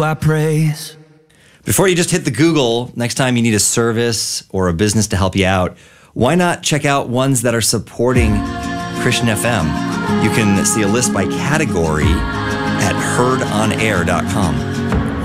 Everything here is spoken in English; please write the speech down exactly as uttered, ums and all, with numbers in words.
I praise. Before you just hit the Google, next time you need a service or a business to help you out, why not check out ones that are supporting Christian F M? You can see a list by category at heard on air dot com.